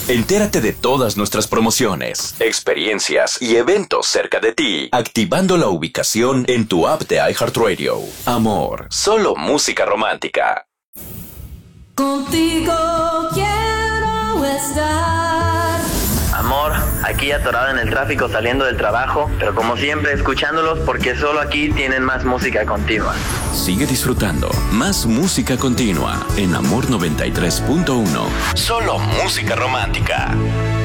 Entérate de todas nuestras promociones, experiencias y eventos cerca de ti, activando la ubicación en tu app de iHeartRadio. Amor, solo música romántica. Contigo quiero estar. Amor, aquí atorado en el tráfico saliendo del trabajo, pero como siempre escuchándolos porque solo aquí tienen más música continua. Sigue disfrutando más música continua en Amor 93.1. Solo música romántica.